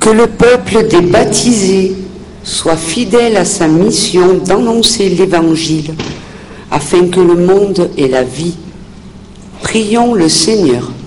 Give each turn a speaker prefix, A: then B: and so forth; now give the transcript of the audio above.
A: Que le peuple des baptisés soit fidèle à sa mission d'annoncer l'Évangile, afin que le monde ait la vie. Prions le Seigneur.